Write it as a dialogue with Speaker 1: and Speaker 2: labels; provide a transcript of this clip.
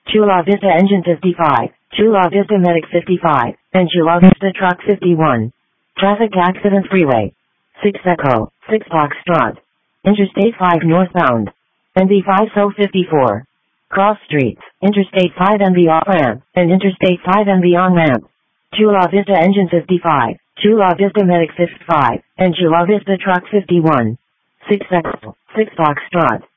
Speaker 1: Chula Vista Engine 55, Chula Vista Medic 55, and Chula Vista Truck 51. Traffic Accident Freeway. 6 Echo, 6 Foxtrot. Interstate 5 northbound. NV5 SO 54. Cross streets, Interstate 5 NV off-ramp, and Interstate 5 NV on-ramp. Chula Vista Engine 55, Chula Vista Medic 55, and Chula Vista Truck 51. 6 Echo, 6 Foxtrot.